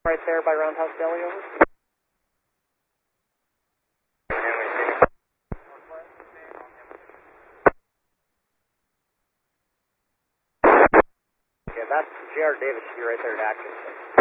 right there by Roundhouse Deli, over. Yeah, that's J.R. Davis, you're right there at Atkinson.